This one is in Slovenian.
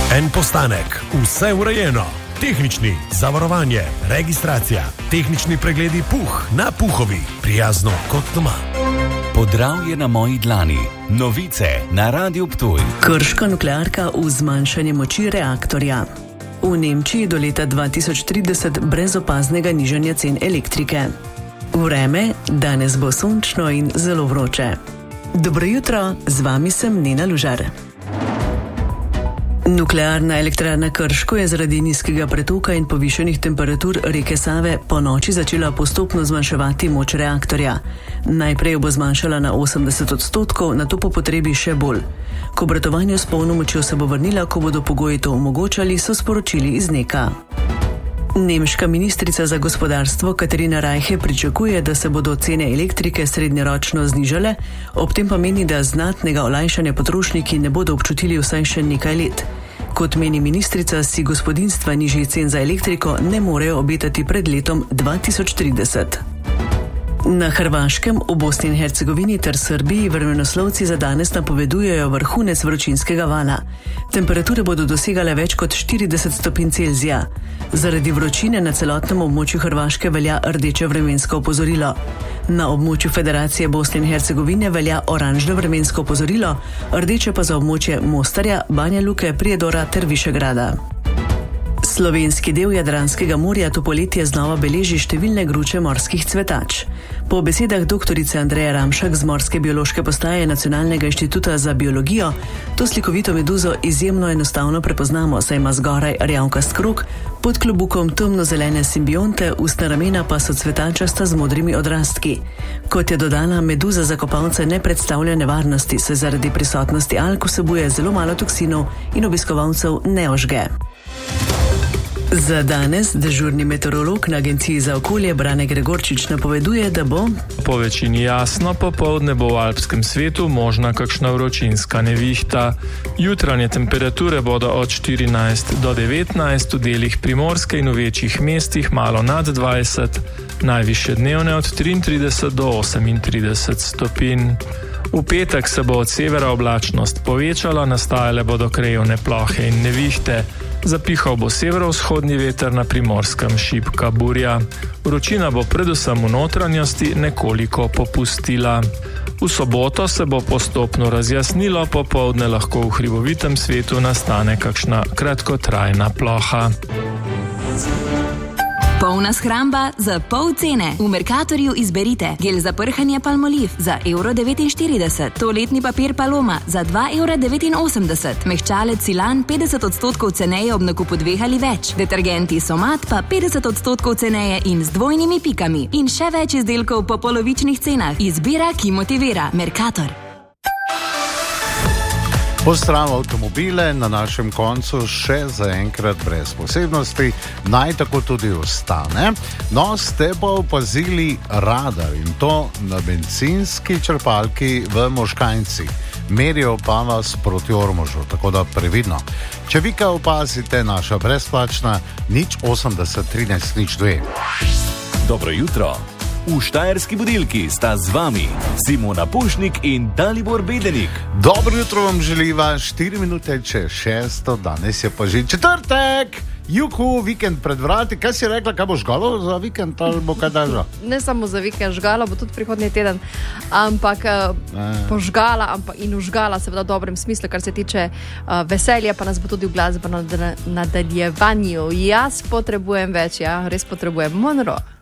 En postanek, vse urejeno. Tehnični, zavarovanje, registracija, tehnični pregledi Puh na Puhovi, prijazno kot doma. Podravje na moji dlani, novice na Radiu Ptuj. Krška nuklearka v zmanjšanje moči reaktorja. V Nemčiji do leta 2030 brez opaznega nižanja cen elektrike. Vreme, danes bo sončno in zelo vroče. Dobro jutro, z vami sem Nena Lužar. Nuklearna elektrarna Krško je zaradi nizkega pretoka in povišenih temperatur reke Save po noči začela postopno zmanjševati moč reaktorja. Najprej bo zmanjšala na 80%, nato po potrebi še bolj. K obratovanju s polno močjo se bo vrnila, ko bodo pogoji to omogočali, so sporočili iz NEK-a. Nemška ministrica za gospodarstvo Katarina Reiche pričakuje, da se bodo cene elektrike srednjeročno znižale, ob tem pa meni, da znatnega olajšanja potrošniki ne bodo občutili vsaj še nekaj let. Kot meni ministrica, si gospodinjstva nižjih cen za elektriko ne morejo obetati pred letom 2030. Na Hrvaškem, v Bosni in Hercegovini ter Srbiji vremenoslovci za danes napovedujejo vrhunec vročinskega vala. Temperature bodo dosegale več kot 40 stopinj Celzija. Zaradi vročine na celotnem območju Hrvaške velja rdeče vremensko opozorilo. Na območju Federacije Bosne in Hercegovine velja oranžno vremensko opozorilo, rdeče pa za območje Mostarja, Banja Luke, Prijedora ter Višegrada. Slovenski del Jadranskega morja to poletje znova beleži številne gruče morskih cvetač. Po besedah doktorice Andreje Ramšak z Morske biološke postaje Nacionalnega inštituta za biologijo, to slikovito meduzo izjemno enostavno prepoznamo, saj ima zgoraj rjavkast krog, pod klobukom temno-zelene simbionte, ustna ramena pa so cvetačasta z modrimi odrastki. Kot je dodala, meduza za kopalce ne predstavlja nevarnosti, saj zaradi prisotnosti alg vsebuje zelo malo toksinov in obiskovalcev ne ožge. Za danes dežurni meteorolog na Agenciji za okolje Brane Gregorčič napoveduje, da bo po večini jasno, popoldne bo v alpskem svetu možna kakšna vročinska nevihta. Jutranje temperature bodo od 14 do 19, v delih Primorske in v večjih mestih malo nad 20, najvišje dnevne od 33 do 38 stopinj. V petek se bo od severa oblačnost povečala, nastajale bodo krajevne plohe in nevihte. Zapihal bo severovzhodni veter, na Primorskem šibka burja. Vročina bo predvsem v notranjosti nekoliko popustila. V soboto se bo postopno razjasnilo, popoldne lahko v hribovitem svetu nastane kakšna kratkotrajna ploha. Polna shramba za pol cene. V Mercatorju izberite gel za prhanje Palmolive za €1,49, toaletni papir Paloma za €2,89, mehčalec Silan 50% ceneje ob nakupu 2 ali več, detergenti Somat pa 50% ceneje in z dvojnimi pikami. In še več izdelkov po polovičnih cenah. Izbira, ki motivira. Mercator. Pozdrav avtomobile, na našem koncu še zaenkrat brez posebnosti, naj tako tudi ostane. No, ste pa opazili radar in to na bencinski črpalki v Možganjci. Merijo pa vas proti Ormožu, tako da previdno. Če vi kaj opazite, naša brezplačna 080 13 02. Dobro jutro. V Štajerski budilki sta z vami Simona Pušnik in Dalibor Bedenik. Dobro jutro vam želiva, 4 minute čez 6, danes je pa že četrtek. Juhu, vikend pred vrati. Kaj si rekla, kaj bo žgalo za vikend ali bo kaj daža? Ne samo za vikend, žgalo bo tudi prihodnji teden, ampak požgala in užgala se v dobrem smislu, kar se tiče veselja, pa nas bo tudi v glasbenem nadaljevanju. Jaz potrebujem več, res potrebujem. Monroe.